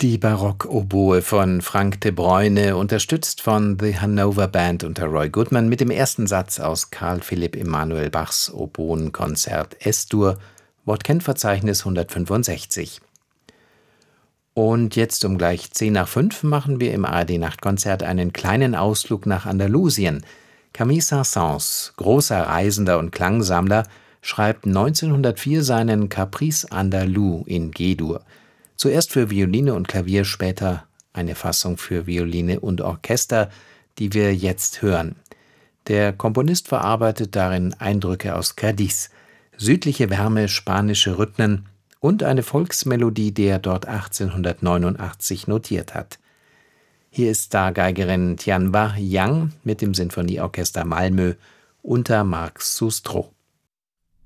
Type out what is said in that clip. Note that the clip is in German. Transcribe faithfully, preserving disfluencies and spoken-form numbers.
Die Barockoboe von Frank de Bruyne, unterstützt von The Hanover Band unter Roy Goodman, mit dem ersten Satz aus Carl Philipp Emanuel Bachs Oboenkonzert S-Dur, Wortkenntverzeichnis hundertfünfundsechzig. Und jetzt um gleich zehn nach fünf machen wir im A R D-Nachtkonzert einen kleinen Ausflug nach Andalusien. Camille Saint-Saëns, großer Reisender und Klangsammler, schreibt neunzehnhundertvier seinen Caprice Andalou in G-Dur. Zuerst für Violine und Klavier, später eine Fassung für Violine und Orchester, die wir jetzt hören. Der Komponist verarbeitet darin Eindrücke aus Cádiz, südliche Wärme, spanische Rhythmen und eine Volksmelodie, die er dort achtzehnhundertneunundachtzig notiert hat. Hier ist Stargeigerin Tianwa Yang mit dem Sinfonieorchester Malmö unter Marc Soustreau.